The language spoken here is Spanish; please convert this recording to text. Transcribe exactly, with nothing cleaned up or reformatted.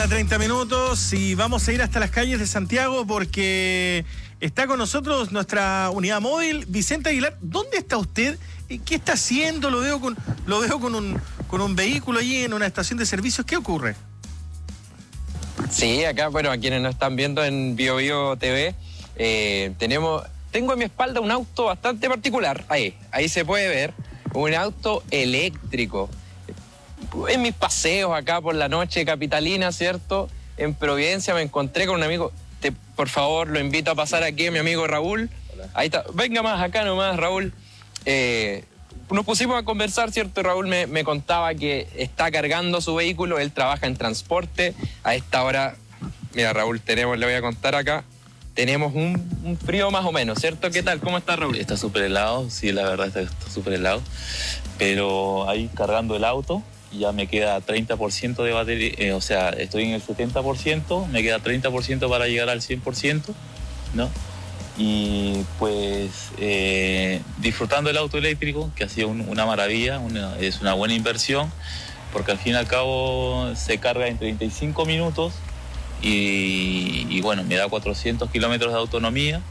treinta minutos y vamos a ir hasta las calles de Santiago porque está con nosotros nuestra unidad móvil, Vicente Aguilar. ¿Dónde está usted? ¿Qué está haciendo? Lo veo con, lo veo con un, con un vehículo allí en una estación de servicios. ¿Qué ocurre? Sí, acá, bueno, a quienes nos están viendo en Bio Bio T V, eh, tenemos, tengo a mi espalda un auto bastante particular. Ahí, ahí se puede ver, un auto eléctrico. En mis paseos acá por la noche capitalina, ¿cierto? En Providencia me encontré con un amigo. Te, por favor, lo invito a pasar aquí a mi amigo Raúl. Hola. Ahí está. Venga más acá nomás, Raúl. Eh, nos pusimos a conversar, ¿cierto? Raúl me, me contaba que está cargando su vehículo. Él trabaja en transporte. A esta hora, mira, Raúl, tenemos, le voy a contar acá. Tenemos un, un frío más o menos, ¿cierto? ¿Qué tal? ¿Cómo está, Raúl? Está súper helado, sí, la verdad está súper helado. Pero ahí cargando el auto, ya me queda treinta por ciento de batería, eh, o sea, estoy en el setenta por ciento, me queda treinta por ciento para llegar al cien por ciento, ¿no? Y pues eh, disfrutando el auto eléctrico, que ha sido un, una maravilla, una, es una buena inversión, porque al fin y al cabo se carga en treinta y cinco minutos y, y bueno, me da cuatrocientos kilómetros de autonomía.